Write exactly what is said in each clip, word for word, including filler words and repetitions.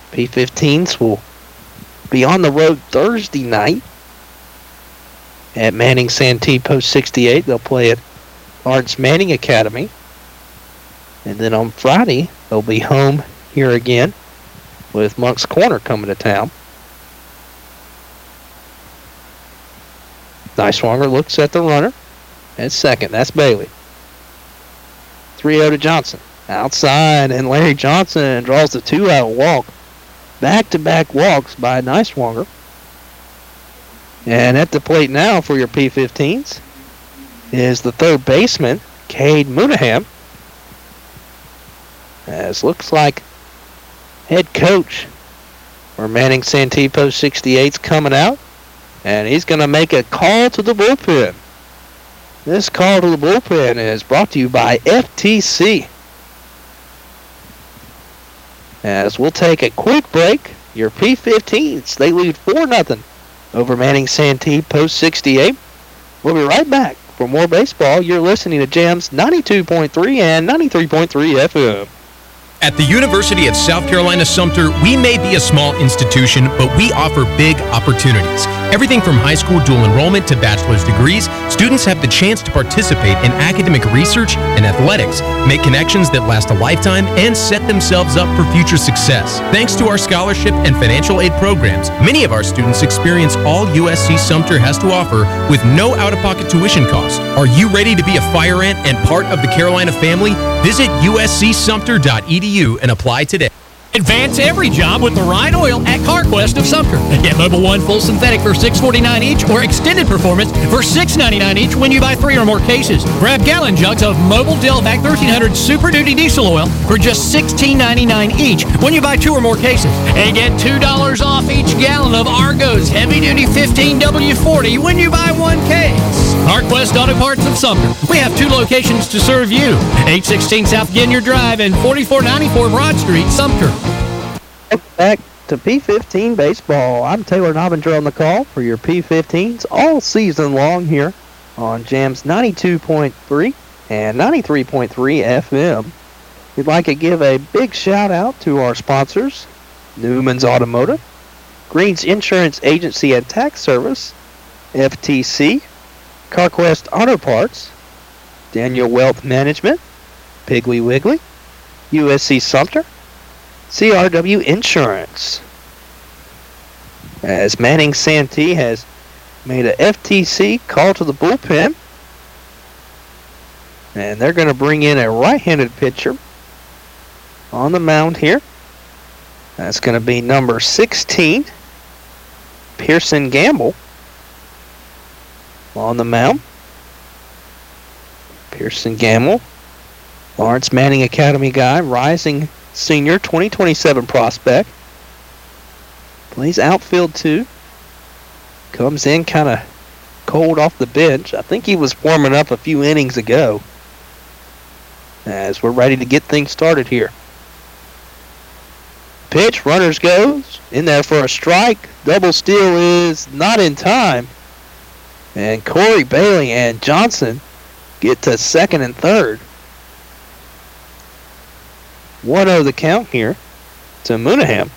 P fifteens will be on the road Thursday night at Manning Santee Post sixty-eight. They'll play at Lawrence Manning Academy. And then on Friday, they'll be home here again with Moncks Corner coming to town. Niswonger looks at the runner at second. That's Bailey. three oh to Johnson. Outside, and Larry Johnson draws the two-out walk. Back-to-back walks by Niswonger. And at the plate now for your P fifteens is the third baseman, Cade Moonaham. As looks like head coach for Manning Santee Post sixty-eight's coming out. And he's going to make a call to the bullpen. This call to the bullpen is brought to you by F T C. As we'll take a quick break, your P fifteens, they lead four nothing over Manning Santee Post sixty-eight. We'll be right back for more baseball. You're listening to Jams ninety-two point three and ninety-three point three F M. At the University of South Carolina Sumter, we may be a small institution, but we offer big opportunities. Everything from high school dual enrollment to bachelor's degrees, students have the chance to participate in academic research and athletics, make connections that last a lifetime, and set themselves up for future success. Thanks to our scholarship and financial aid programs, many of our students experience all U S C Sumter has to offer with no out-of-pocket tuition cost. Are you ready to be a fire ant and part of the Carolina family? Visit U S C Sumter dot E D U and apply today. Advance every job with the right oil at CarQuest of Sumter. Get Mobil one full synthetic for six forty-nine each or extended performance for six ninety-nine each when you buy three or more cases. Grab gallon jugs of Mobil Delvac thirteen hundred Super Duty diesel oil for just sixteen ninety-nine each when you buy two or more cases. And get two dollars off each gallon of Argos Heavy Duty fifteen W forty when you buy one case. CarQuest Auto Parts of Sumter. We have two locations to serve you. eight sixteen South Ginyard Drive and forty-four ninety-four Broad Street, Sumter. Back to P fifteen baseball. I'm Taylor Nobinger on the call for your P fifteens all season long here on Jams ninety-two point three and ninety-three point three F M. We'd like to give a big shout out to our sponsors, Newman's Automotive, Green's Insurance Agency and Tax Service, F T C, CarQuest Auto Parts, Daniel Wealth Management, Piggly Wiggly, U S C Sumter, C R W Insurance. As Manning Santee has made a F T C call to the bullpen. And they're going to bring in a right-handed pitcher on the mound here. That's going to be number sixteen, Pearson Gamble, on the mound. Pearson Gamble, Lawrence Manning Academy guy, rising senior, twenty twenty-seven prospect. Plays outfield too. Comes in kind of cold off the bench. I think he was warming up a few innings ago. As we're ready to get things started here. Pitch, runners goes. In there for a strike. Double steal is not in time. And Corey Bailey and Johnson get to second and third. one oh the count here to Moonaham.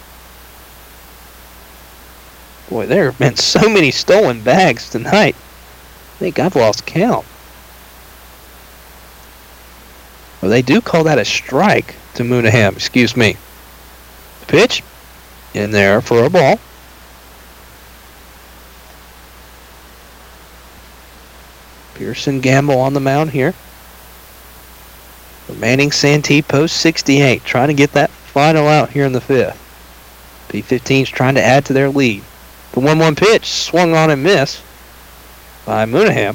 Boy, there have been so many stolen bags tonight. I think I've lost count. Well, they do call that a strike to Moonaham, excuse me. Pitch in there for a ball. Pearson Gamble on the mound here. Manning Santee Post sixty-eight, trying to get that final out here in the fifth. P fifteen's trying to add to their lead. The one one pitch swung on and missed by Moonaham.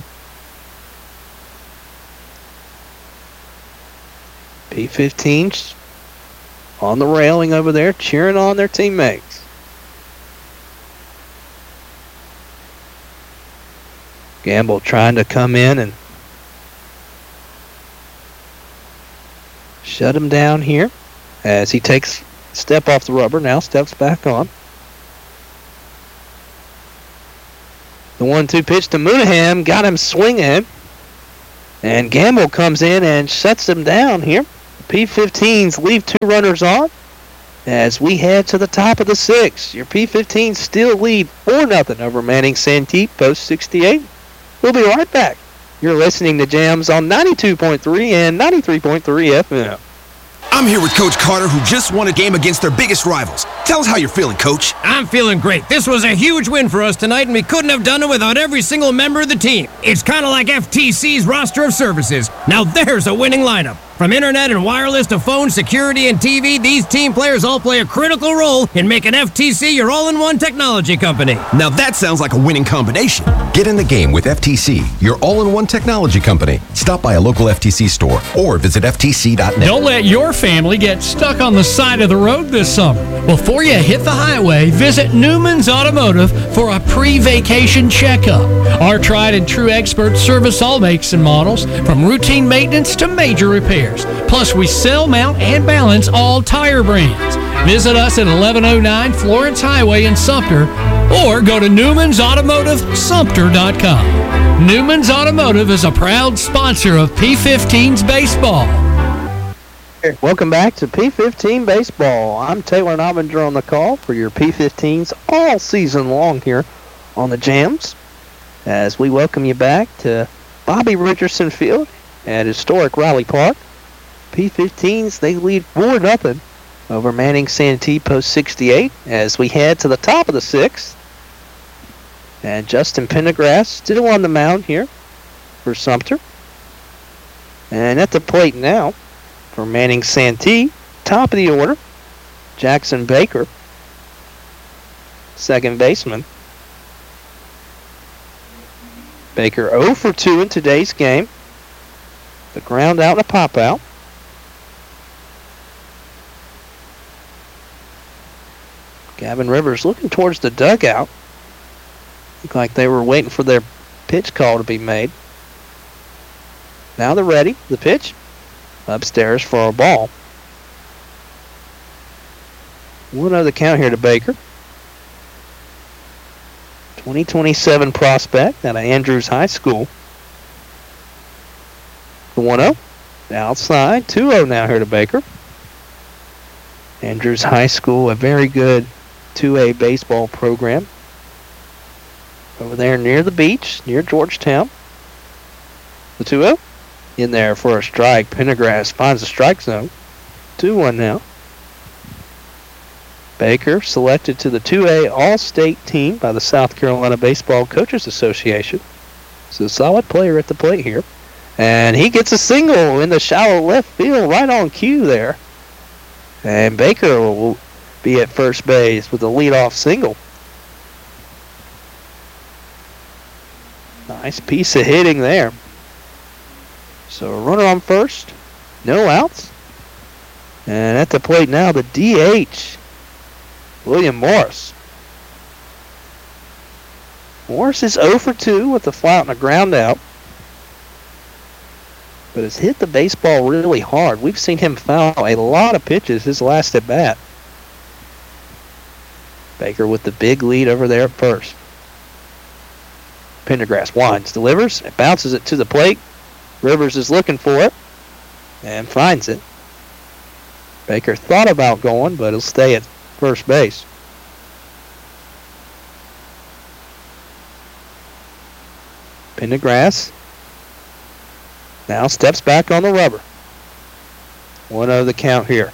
P fifteen's on the railing over there, cheering on their teammates. Gamble trying to come in and shut him down here as he takes a step off the rubber, now steps back on. The one two pitch to Moonaham got him swinging. And Gamble comes in and shuts him down here. P fifteens leave two runners on. As we head to the top of the sixth, your P fifteens still lead four nothing over Manning Santee, post sixty-eight. We'll be right back. You're listening to Jams on ninety-two point three and ninety-three point three F M. I'm here with Coach Carter, who just won a game against their biggest rivals. Tell us how you're feeling, Coach. I'm feeling great. This was a huge win for us tonight, and we couldn't have done it without every single member of the team. It's kind of like F T C's roster of services. Now there's a winning lineup. From internet and wireless to phone, security, and T V, these team players all play a critical role in making F T C your all-in-one technology company. Now that sounds like a winning combination. Get in the game with F T C, your all-in-one technology company. Stop by a local F T C store or visit F T C dot net. Don't let your family get stuck on the side of the road this summer. Before you hit the highway, visit Newman's Automotive for a pre-vacation checkup. Our tried and true experts service all makes and models, from routine maintenance to major repairs. Plus, we sell, mount, and balance all tire brands. Visit us at eleven oh nine Florence Highway in Sumter or go to Newmans Automotive Sumter dot com. Newman's Automotive is a proud sponsor of P fifteens baseball. Welcome back to P fifteen Baseball. I'm Taylor Nobinger on the call for your P fifteens all season long here on the Jams, as we welcome you back to Bobby Richardson Field at historic Riley Park. P fifteens, they lead four nothing over Manning Santee, post sixty-eight, as we head to the top of the sixth. And Justin Pendergrass still on the mound here for Sumter. And at the plate now for Manning Santee, top of the order, Jackson Baker, second baseman. Baker oh for two in today's game. The ground out and a pop out. Gavin Rivers looking towards the dugout. Looked like they were waiting for their pitch call to be made. Now they're ready. The pitch upstairs for a ball. one oh the count here to Baker. twenty twenty-seven prospect out of Andrews High School. The one oh. Outside. two oh now here to Baker. Andrews High School, a very good two A baseball program. Over there near the beach, near Georgetown. The two oh. In there for a strike. Pendergrass finds the strike zone. two one now. Baker selected to the two A All-State team by the South Carolina Baseball Coaches Association. So a solid player at the plate here. And he gets a single in the shallow left field right on cue there. And Baker will be at first base with a leadoff single. Nice piece of hitting there. So a runner on first, no outs. And at the plate now, the D H, William Morris. Morris is oh for two with a fly out and a ground out. But has hit the baseball really hard. We've seen him foul a lot of pitches his last at bat. Baker with the big lead over there at first. Pendergrass winds, delivers, and bounces it to the plate. Rivers is looking for it and finds it. Baker thought about going, but he'll stay at first base. Pendergrass now steps back on the rubber. one oh the count here.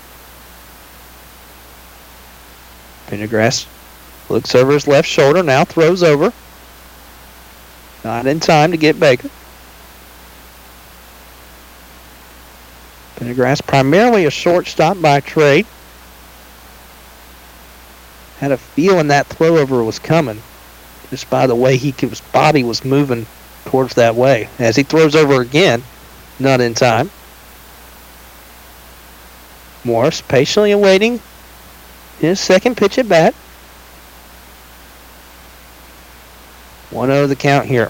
Pendergrass looks over his left shoulder, now throws over. Not in time to get Baker. Pendergrass, primarily a shortstop by trade. Had a feeling that throw over was coming, just by the way he his body was moving towards that way. As he throws over again, not in time. Morris patiently awaiting his second pitch at bat. one oh the count here.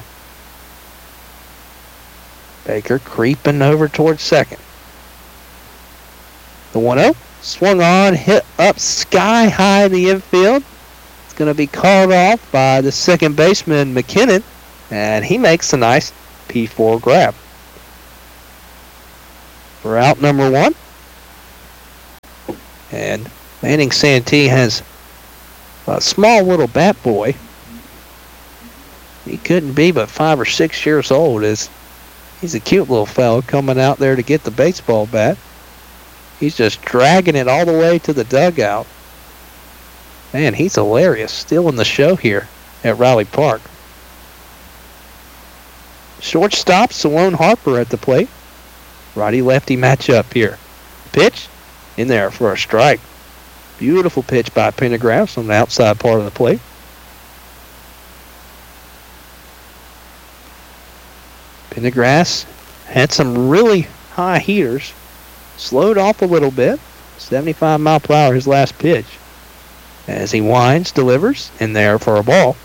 Baker creeping over towards second. The one oh swung on, hit up sky high in the infield. It's going to be called off by the second baseman, McKinnon, and he makes a nice P four grab. For out number one. And Manning Santee has a small little bat boy. He couldn't be but five or six years old. As he's a cute little fellow coming out there to get the baseball bat. He's just dragging it all the way to the dugout. Man, he's hilarious. Stealing the show here at Riley Park. Shortstop, Salone Harper at the plate. Righty-lefty matchup here. Pitch in there for a strike. Beautiful pitch by Pendergrass on the outside part of the plate. Pendergrass had some really high heaters. Slowed off a little bit. seventy-five mile per hour his last pitch. As he winds, delivers, in there for a ball.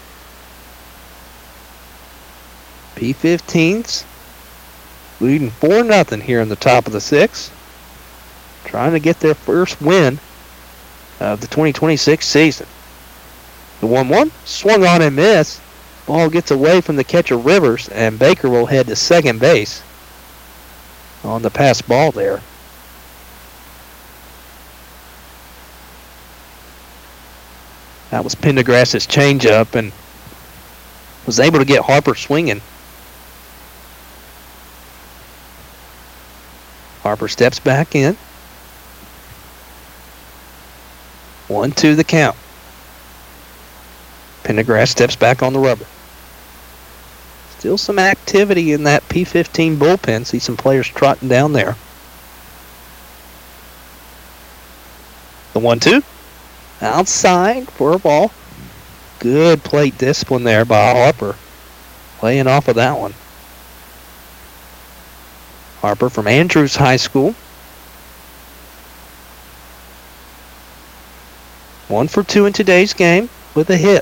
P fifteens leading four nothing here in the top of the sixth. Trying to get their first win of the twenty twenty-six season. The one one swung on and missed. Ball gets away from the catcher Rivers, and Baker will head to second base on the pass ball there. That was Pendergrass's changeup, and was able to get Harper swinging. Harper steps back in. One, two, the count. Pendergrass steps back on the rubber. Still some activity in that P fifteen bullpen. See some players trotting down there. The one, two. Outside for a ball. Good plate discipline there by Harper. Playing off of that one. Harper from Andrews High School. One for two in today's game with a hit.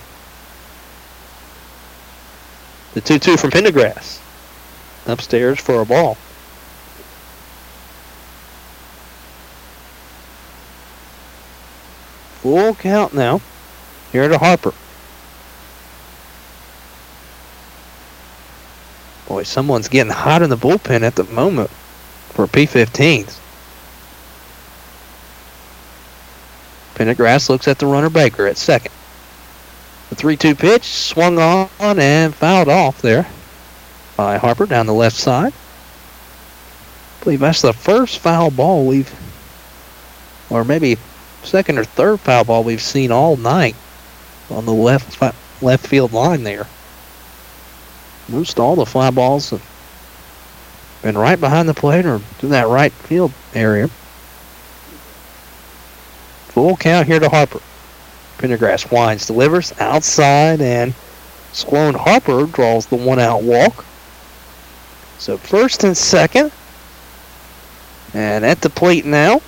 The two two from Pendergrass. Upstairs for a ball. Full count now. Here to Harper. Boy, someone's getting hot in the bullpen at the moment for P fifteens. Pendergrass looks at the runner Baker at second. The three two pitch swung on and fouled off there by Harper down the left side. I believe that's the first foul ball we've, or maybe second or third foul ball we've seen all night on the left left field line there. Most all the fly balls have been right behind the plate or in that right field area. Full count here to Harper. Pendergrass winds, delivers outside, and Sloan Harper draws the one-out walk. So first and second. And at the plate now,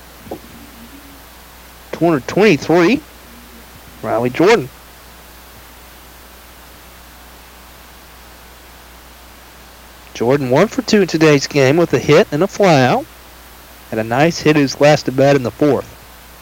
two twenty-three, Riley Jordan. Jordan one for two in today's game with a hit and a flyout. And a nice hit who's last to bat in the fourth.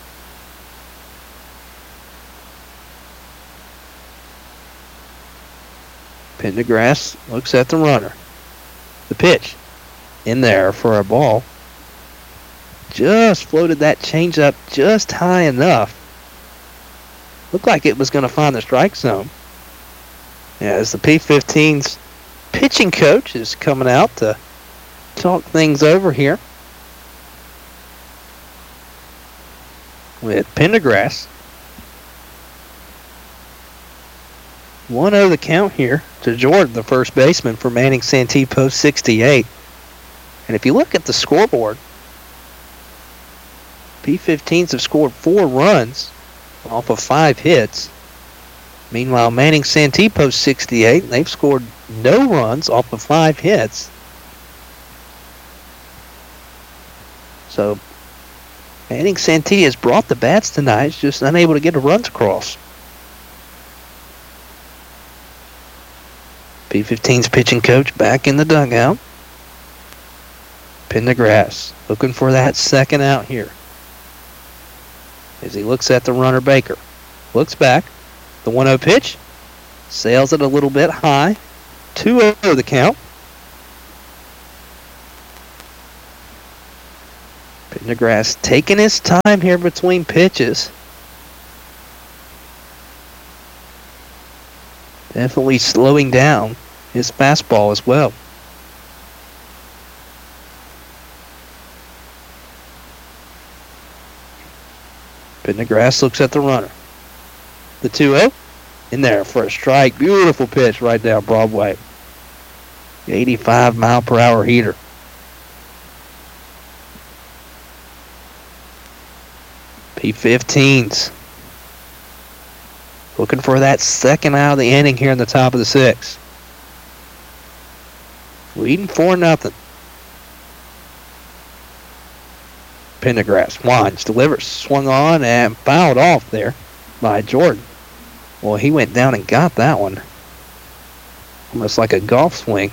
Pendergrass looks at the runner. The pitch in there for a ball. Just floated that changeup just high enough. Looked like it was going to find the strike zone. As the P fifteen's pitching coach is coming out to talk things over here with Pendergrass. one oh the count here to Jordan, the first baseman for Manning Santee post sixty-eight. And if you look at the scoreboard, P fifteens have scored four runs off of five hits. Meanwhile, Manning Santee post sixty-eight, they've scored no runs off of five hits. So, Manning Santee has brought the bats tonight, just unable to get the runs across. P fifteen's pitching coach back in the dugout. Pendergrass looking for that second out here. As he looks at the runner Baker. Looks back. The one oh pitch. Sails it a little bit high. two oh the count. Pendergrass taking his time here between pitches. Definitely slowing down his fastball as well. Pendergrass looks at the runner. The two oh in there for a strike. Beautiful pitch right down Broadway. eighty-five mile per hour heater. P fifteens. Looking for that second out of the inning here in the top of the sixth. Leading four nothing. Pendergrass winds, delivers, swung on and fouled off there by Jordan. Well, he went down and got that one. Almost like a golf swing.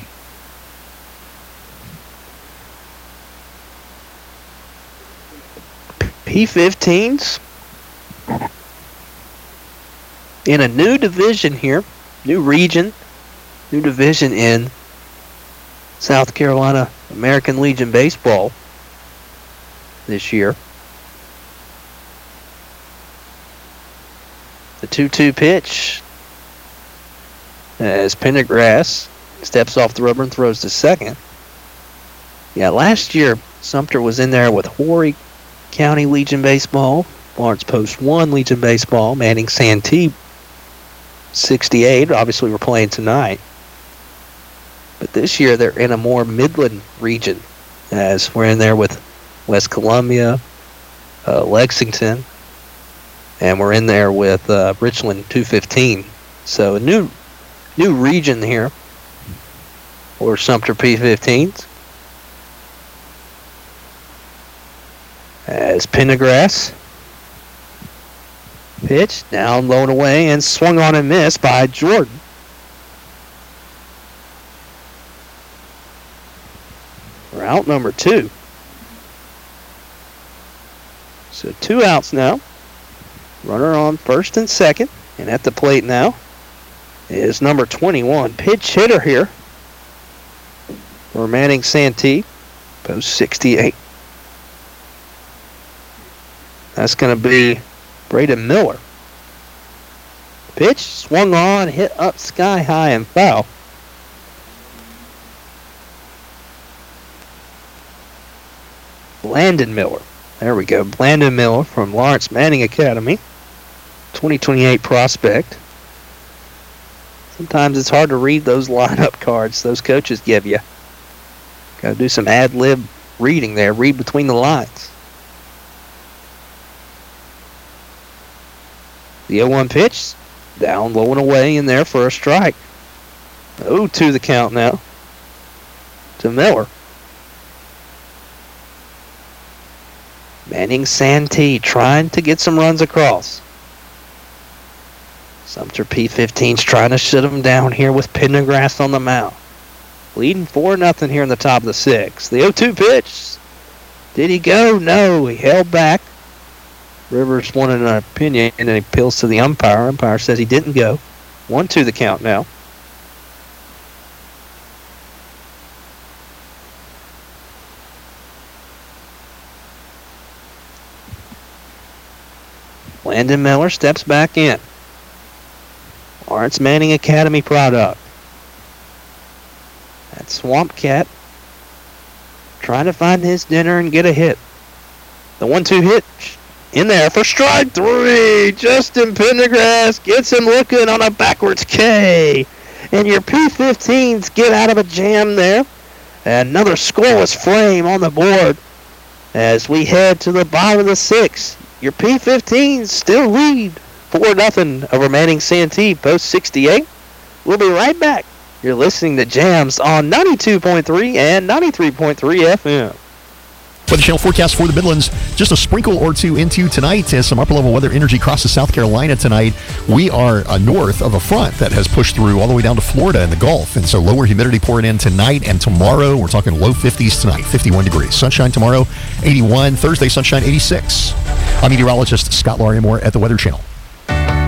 P fifteens in a new division here, new region, new division in South Carolina American Legion Baseball this year. The two two pitch as Pendergrass steps off the rubber and throws to second. Yeah, last year Sumter was in there with Horry County Legion Baseball, Lawrence Post one Legion Baseball, Manning Santee sixty-eight. Obviously, we're playing tonight. But this year, they're in a more Midland region, as we're in there with West Columbia, uh, Lexington, and we're in there with uh, Richland two fifteen. So a new, new region here for Sumter P fifteens. As Pendergrass pitched down, low and away, and swung on and missed by Jordan. For out number two. So two outs now. Runner on first and second. And at the plate now is number twenty-one. Pitch hitter here for Manning Santee. Post sixty-eight. That's going to be Braden Miller. Pitch, swung on, hit up sky high and foul. Landon Miller. There we go. Landon Miller from Lawrence Manning Academy. twenty twenty-eight prospect. Sometimes it's hard to read those lineup cards those coaches give you. Got to do some ad-lib reading there. Read between the lines. The oh one pitch, down, low and away in there for a strike. oh two the count now to Miller. Manning Santee trying to get some runs across. Sumter P fifteens trying to shut him down here with Pendergrass on the mound. Leading four nothing here in the top of the sixth. The oh two pitch. Did he go? No, he held back. Rivers wanted an opinion, and he appeals to the umpire. Umpire says he didn't go. one two the count now. Landon Miller steps back in. Lawrence Manning Academy product. That Swamp Cat trying to find his dinner and get a hit. The one two hit. In there for strike three. Justin Pendergrass gets him looking on a backwards K. And your P fifteens get out of a jam there. Another scoreless frame on the board as we head to the bottom of the sixth. Your P fifteens still lead four nothing over Manning Santee, post sixty-eight. We'll be right back. You're listening to Jams on ninety-two point three and ninety-three point three F M. Weather Channel forecast for the Midlands, just a sprinkle or two into tonight as some upper-level weather energy crosses South Carolina tonight. We are uh, north of a front that has pushed through all the way down to Florida and the Gulf, and so lower humidity pouring in tonight and tomorrow. We're talking low fifties tonight, fifty-one degrees. Sunshine tomorrow, eighty-one. Thursday, sunshine, eighty-six. I'm meteorologist Scott Larimore at the Weather Channel.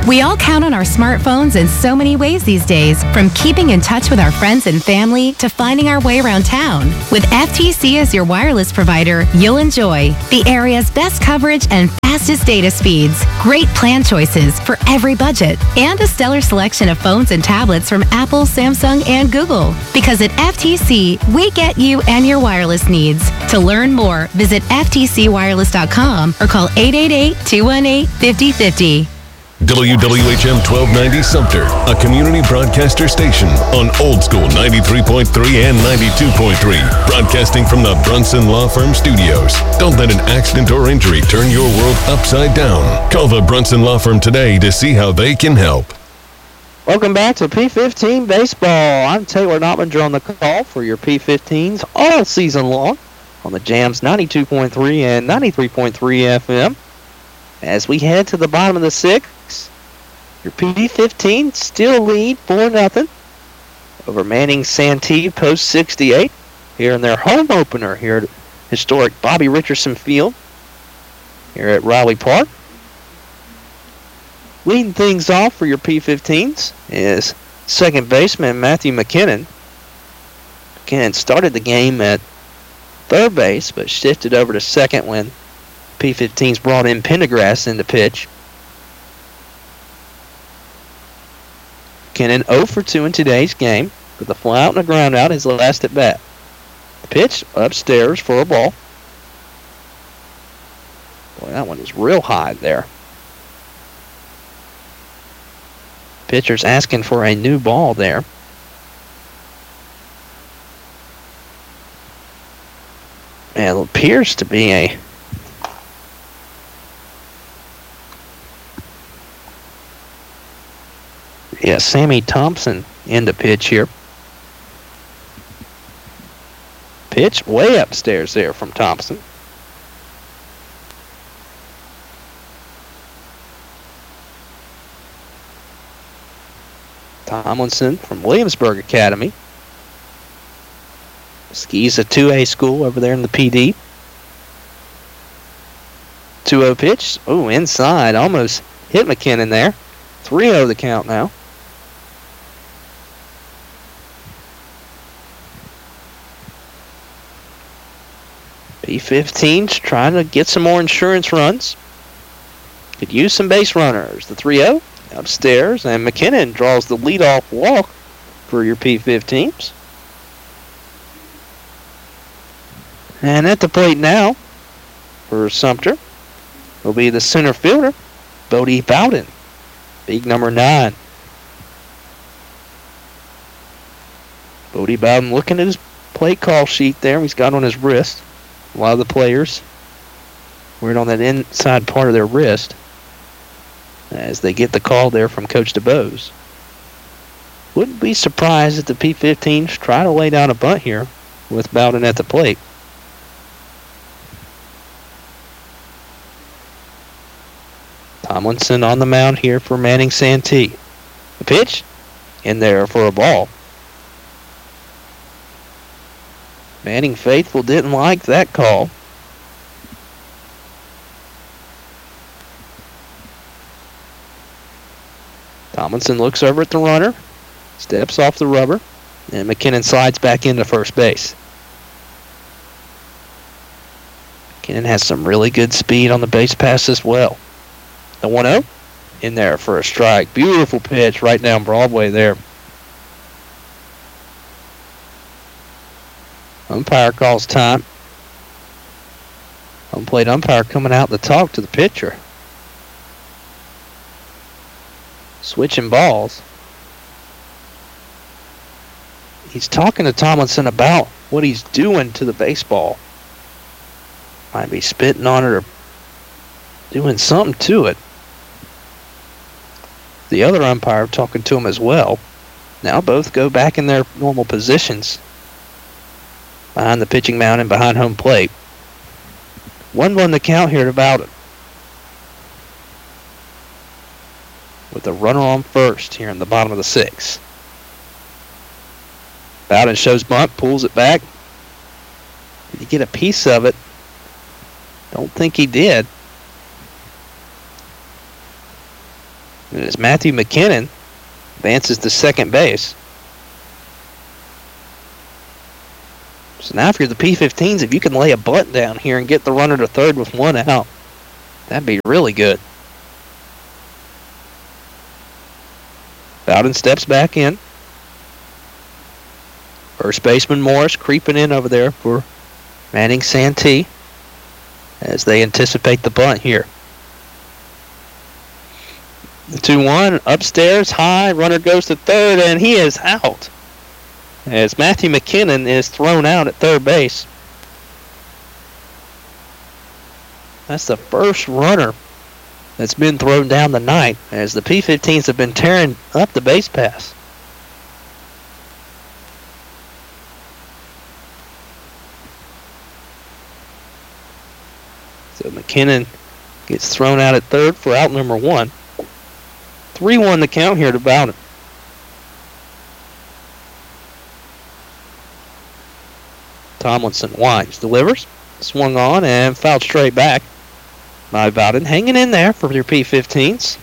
We all count on our smartphones in so many ways these days, from keeping in touch with our friends and family to finding our way around town. With F T C as your wireless provider, you'll enjoy the area's best coverage and fastest data speeds, great plan choices for every budget, and a stellar selection of phones and tablets from Apple, Samsung, and Google. Because at F T C, we get you and your wireless needs. To learn more, visit F T C wireless dot com or call eight eight eight, two one eight, five zero five zero. W W H M twelve ninety Sumter, a community broadcaster station on Old School ninety-three point three and ninety-two point three, broadcasting from the Brunson Law Firm studios. Don't let an accident or injury turn your world upside down. Call the Brunson Law Firm today to see how they can help. Welcome back to P fifteen Baseball. I'm Taylor Nottinger on the call for your P fifteens all season long on the Jams ninety-two point three and ninety-three point three F M. As we head to the bottom of the sixth, your P fifteen still lead four nothing over Manning Santee post sixty-eight here in their home opener here at historic Bobby Richardson Field here at Riley Park. Leading things off for your P fifteens is second baseman Matthew McKinnon. McKinnon started the game at third base but shifted over to second when P fifteens brought in Pendergrass in the pitch. McKinnon oh for two in today's game with a fly out and a ground out his last at bat. The pitch upstairs for a ball. Boy, that one is real high there. Pitcher's asking for a new ball there. And it appears to be a Yeah, Sammy Thompson in the pitch here. Pitch way upstairs there from Thompson. Tomlinson from Williamsburg Academy. Skis a two A school over there in the P D. two oh pitch. Oh, inside. Almost hit McKinnon there. three oh the count now. P fifteens trying to get some more insurance runs. Could use some base runners. The three oh upstairs, and McKinnon draws the leadoff walk for your P fifteens. And at the plate now for Sumter will be the center fielder, Bodie Bowden, big number nine. Bodie Bowden looking at his plate call sheet there. He's got on his wrist. A lot of the players wear it on that inside part of their wrist as they get the call there from Coach DeBose. Wouldn't be surprised if the P fifteens try to lay down a bunt here with Bowden at the plate. Tomlinson on the mound here for Manning Santee. The pitch in there for a ball. Manning faithful didn't like that call. Tomlinson looks over at the runner, steps off the rubber, and McKinnon slides back into first base. McKinnon has some really good speed on the base pass as well. The one oh in there for a strike. Beautiful pitch right down Broadway there. Umpire calls time. Home plate umpire coming out to talk to the pitcher. Switching balls. He's talking to Tomlinson about what he's doing to the baseball. Might be spitting on it or doing something to it. The other umpire talking to him as well. Now both go back in their normal positions behind the pitching mound and behind home plate. one one the count here to Bowden. With a runner on first here in the bottom of the sixth. Bowden shows bunt, pulls it back. Did he get a piece of it? Don't think he did. And as Matthew McKinnon advances to second base. So now if you're the P fifteens, if you can lay a bunt down here and get the runner to third with one out, that'd be really good. Bowden steps back in. First baseman Morris creeping in over there for Manning Santee as they anticipate the bunt here. The two one, upstairs, high, runner goes to third, and he is out as Matthew McKinnon is thrown out at third base. That's the first runner that's been thrown down tonight as the P fifteens have been tearing up the base pass. So McKinnon gets thrown out at third for out number one. three one the count here to Bowden. Tomlinson winds, delivers, swung on, and fouled straight back by Bowden. Hanging in there for your P fifteens.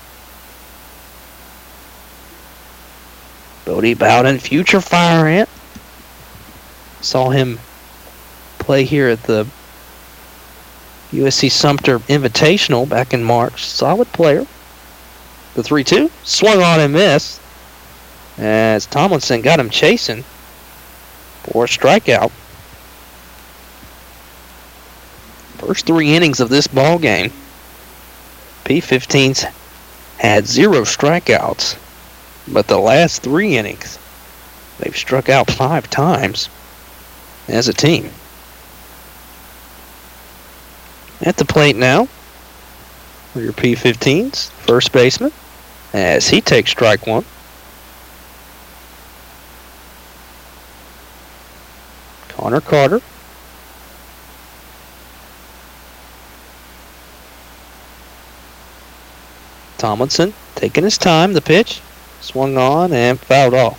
Bodie Bowden, future Fire Ant. Saw him play here at the U S C Sumter Invitational back in March. Solid player. The three two, swung on and missed as Tomlinson got him chasing for a strikeout. First three innings of this ball game, P fifteens had zero strikeouts, but the last three innings, they've struck out five times as a team. At the plate now for your P fifteens, first baseman, as he takes strike one. Connor Carter. Tomlinson taking his time, the pitch, swung on and fouled off.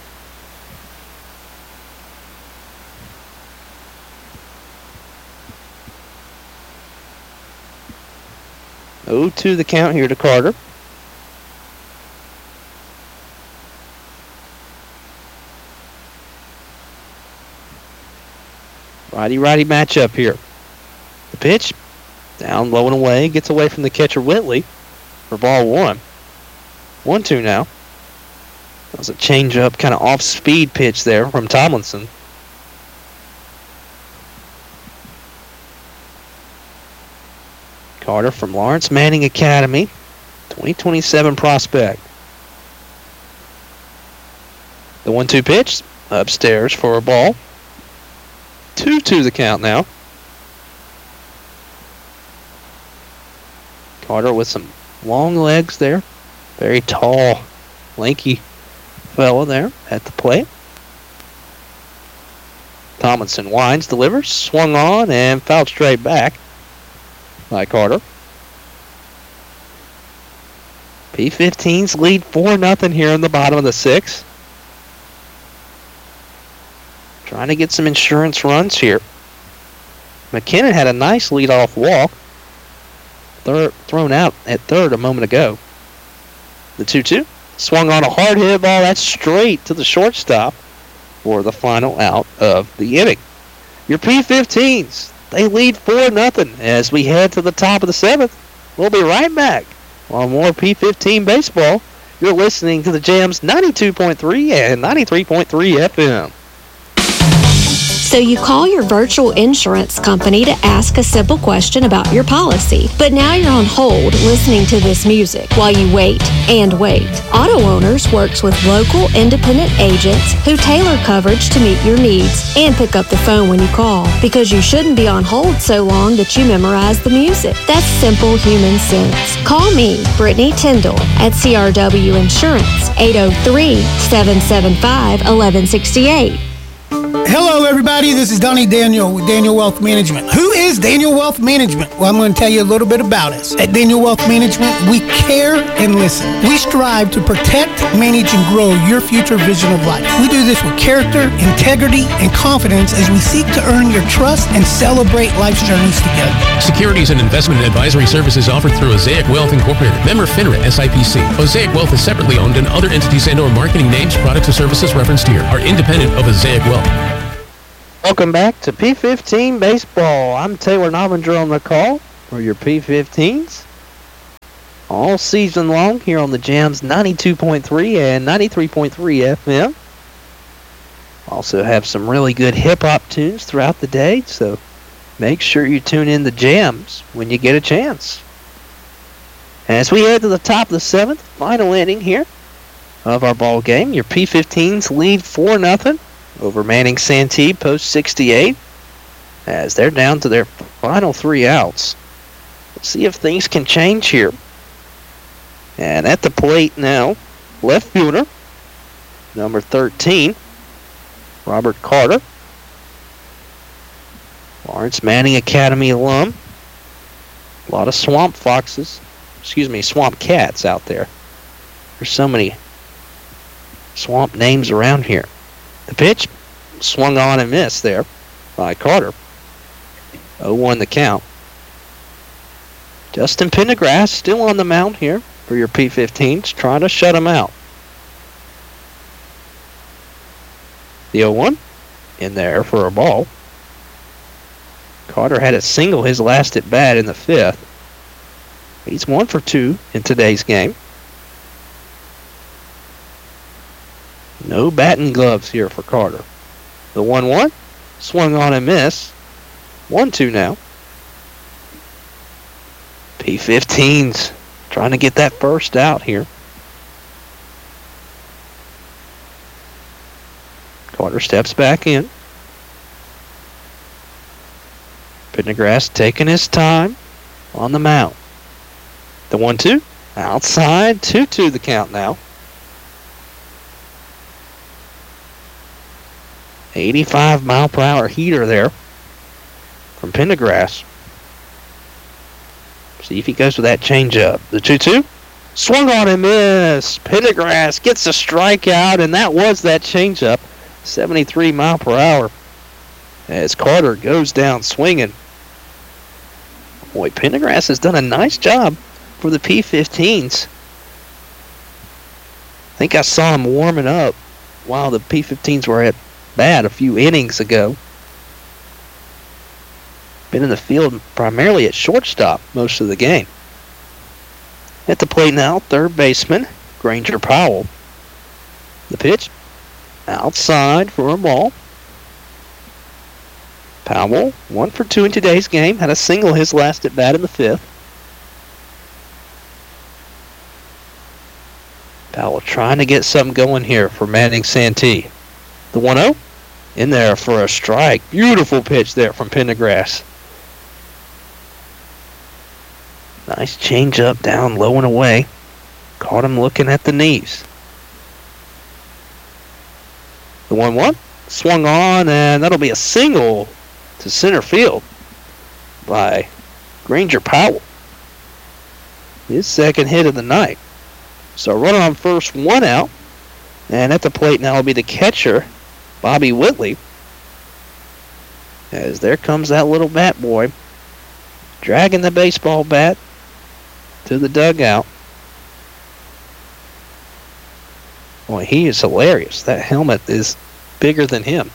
oh two the count here to Carter. Righty-righty matchup here. The pitch, down low and away, gets away from the catcher Whitley for ball one. one two now. That was a change-up, kind of off-speed pitch there from Tomlinson. Carter from Lawrence Manning Academy, twenty twenty-seven prospect. The one two pitch, upstairs for a ball. two two the count now. Carter with some long legs there. Very tall, lanky fellow there at the plate. Tomlinson winds, delivers, swung on, and fouled straight back by Carter. P fifteens lead four nothing here in the bottom of the sixth. Trying to get some insurance runs here. McKinnon had a nice leadoff walk. Third, thrown out at third a moment ago. The two two. Swung on a hard hit ball. That's straight to the shortstop for the final out of the inning. Your P fifteens, they lead four nothing as we head to the top of the seventh. We'll be right back on more P fifteen baseball. You're listening to the Jams ninety-two point three and ninety-three point three F M. So you call your virtual insurance company to ask a simple question about your policy. But now you're on hold listening to this music while you wait and wait. Auto Owners works with local independent agents who tailor coverage to meet your needs and pick up the phone when you call, because you shouldn't be on hold so long that you memorize the music. That's simple human sense. Call me, Brittany Tyndall, at C R W Insurance, eight oh three, seven seven five, one one six eight. Hello, everybody. This is Donnie Daniel with Daniel Wealth Management. Who is Daniel Wealth Management? Well, I'm going to tell you a little bit about us. At Daniel Wealth Management, we care and listen. We strive to protect, manage, and grow your future vision of life. We do this with character, integrity, and confidence as we seek to earn your trust and celebrate life's journeys together. Securities and investment and advisory services offered through Osaic Wealth Incorporated. Member FINRA S I P C. Osaic Wealth is separately owned, and other entities and or marketing names, products, or services referenced here are independent of Osaic Wealth. Welcome back to P fifteen Baseball. I'm Taylor Novinger on the call for your P fifteens. All season long here on the Jams ninety-two point three and ninety-three point three F M. Also have some really good hip-hop tunes throughout the day, so make sure you tune in the Jams when you get a chance. As we head to the top of the seventh, final inning here of our ball game, your P fifteens lead four nothing over Manning Santee post sixty-eight as they're down to their final three outs. Let's see if things can change here. And at the plate now, left fielder, number thirteen, Robert Carter. Lawrence Manning Academy alum. A lot of swamp foxes, excuse me, swamp cats out there. There's so many swamp names around here. The pitch swung on and missed there by Carter. oh one the count. Justin Pendergrass still on the mound here for your P fifteens, trying to shut him out. The oh one in there for a ball. Carter had a single his last at bat in the fifth. He's one for two in today's game. No batting gloves here for Carter. The one one swung on and missed. one two now. P fifteens trying to get that first out here. Carter steps back in. Pendergrass taking his time on the mound. The one two outside. two two the count now. eighty-five mile per hour heater there from Pendergrass. See if he goes with that changeup. The two two swung on and missed. Pendergrass gets a strikeout, and that was that changeup. seventy-three mile per hour as Carter goes down swinging. Boy, Pendergrass has done a nice job for the P fifteens. I think I saw him warming up while the P fifteens were at bat a few innings ago. Been in the field primarily at shortstop most of the game. At the plate now, third baseman Granger Powell. The pitch outside for a ball. Powell, one for two in today's game, had a single his last at bat in the fifth. Powell trying to get something going here for Manning Santee. The one oh in there for a strike. Beautiful pitch there from Pendergrass. Nice change up down low and away. Caught him looking at the knees. The one one swung on, and that'll be a single to center field by Granger Powell. His second hit of the night. So runner on first, one out. And at the plate now will be the catcher, Bobby Whitley. As there comes that little bat boy, dragging the baseball bat to the dugout. Boy, he is hilarious. That helmet is bigger than him.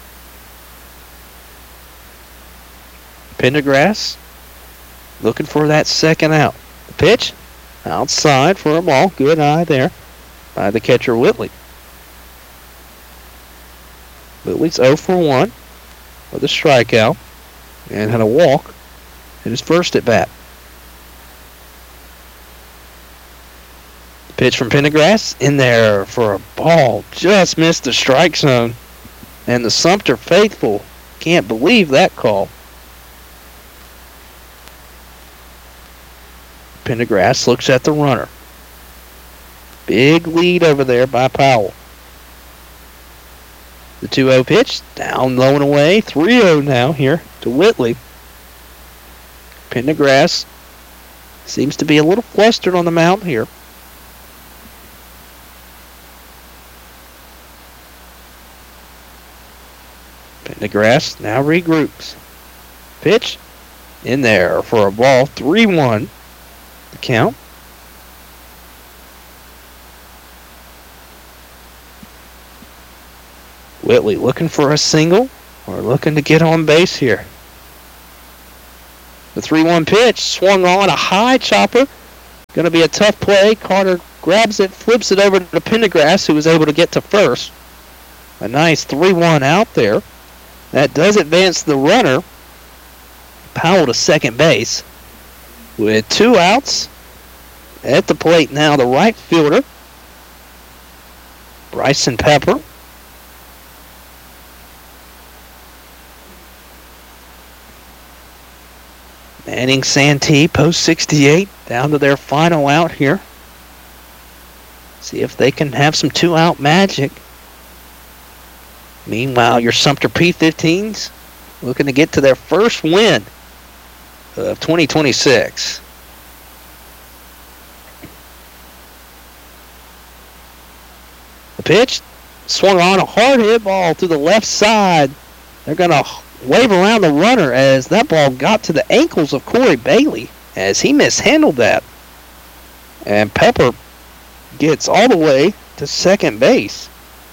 Pendergrass looking for that second out. The pitch outside for a ball. Good eye there by the catcher Whitley. Whitley's oh for one with a strikeout and had a walk in his first at bat. The pitch from Pendergrass in there for a ball. Just missed the strike zone. And the Sumter faithful can't believe that call. Pendergrass looks at the runner. Big lead over there by Powell. The two oh pitch, down low and away. three oh now here to Whitley. Pendergrass seems to be a little flustered on the mound here. Pendergrass now regroups. Pitch in there for a ball. three one the count. Whitley looking for a single or looking to get on base here. The three one pitch swung on, a high chopper. Going to be a tough play. Carter grabs it, flips it over to Pendergrass, who was able to get to first. A nice three one out there. That does advance the runner, Powell, to second base. With two outs at the plate now, the right fielder, Bryson Pepper. Manning Santee, post sixty-eight, down to their final out here. See if they can have some two-out magic. Meanwhile, your Sumter P fifteens looking to get to their first win of twenty twenty-six. The pitch swung on, a hard hit ball to the left side. They're going to wave around the runner as that ball got to the ankles of Corey Bailey as he mishandled that. And Pepper gets all the way to second base.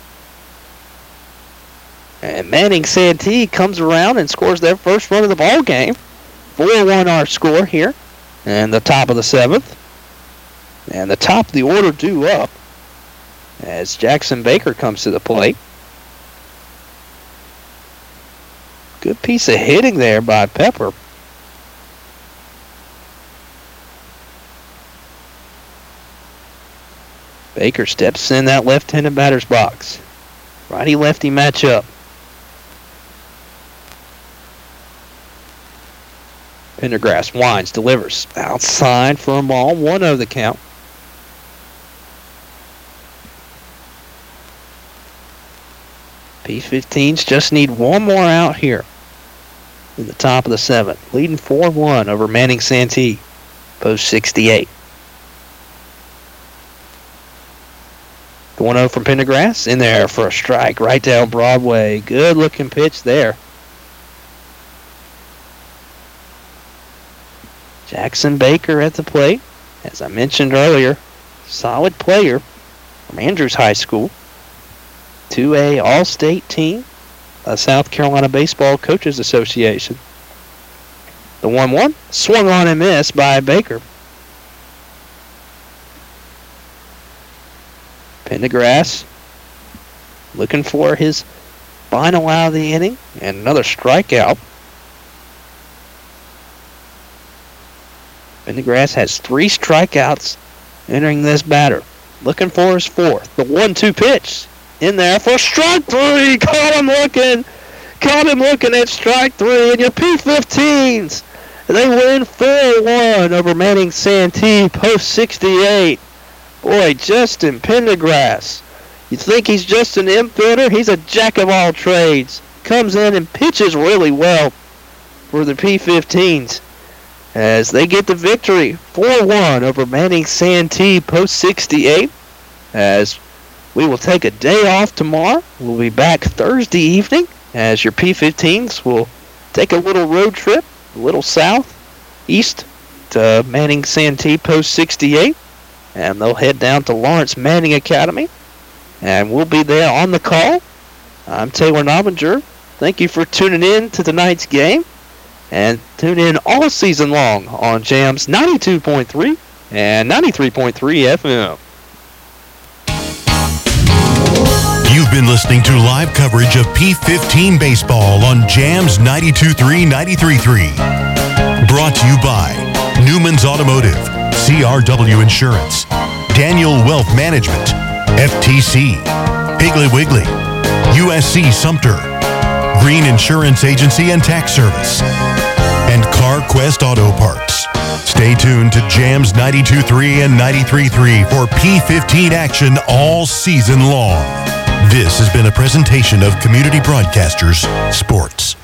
And Manning Santee comes around and scores their first run of the ball game. four one our score here. And the top of the seventh. And the top of the order due up as Jackson Baker comes to the plate. Good piece of hitting there by Pepper. Baker steps in that left-handed batter's box. Righty-lefty matchup. Pendergrass winds, delivers. Outside for a ball. one oh the count. P fifteens just need one more out here in the top of the seventh. Leading four one over Manning Santee, post sixty-eight. The one oh from Pendergrass in there for a strike right down Broadway. Good looking pitch there. Jackson Baker at the plate. As I mentioned earlier, solid player from Andrews High School. two A All-State team, a South Carolina Baseball Coaches Association. The one one swung on and missed by Baker. Pendergrass looking for his final out of the inning and another strikeout. Pendergrass has three strikeouts entering this batter. Looking for his fourth. The one two pitch in there for strike three. Caught him looking. Caught him looking at strike three. And your P fifteens, they win four one over Manning Santee, post sixty-eight. Boy, Justin Pendergrass. You think he's just an infielder? He's a jack of all trades. Comes in and pitches really well for the P fifteens as they get the victory four one over Manning Santee, post sixty-eight. As we will take a day off tomorrow. We'll be back Thursday evening as your P fifteens will take a little road trip, a little south, east to Manning Santee, post sixty-eight. And they'll head down to Lawrence Manning Academy. And we'll be there on the call. I'm Taylor Nobinger. Thank you for tuning in to tonight's game. And tune in all season long on Jams ninety-two point three and ninety-three point three F M. You've been listening to live coverage of P fifteen baseball on Jams ninety-two point three, ninety-three point three. Brought to you by Newman's Automotive, C R W Insurance, Daniel Wealth Management, F T C, Piggly Wiggly, U S C Sumter, Green Insurance Agency and Tax Service, and CarQuest Auto Parts. Stay tuned to Jams ninety-two point three and ninety-three point three for P fifteen action all season long. This has been a presentation of Community Broadcasters Sports.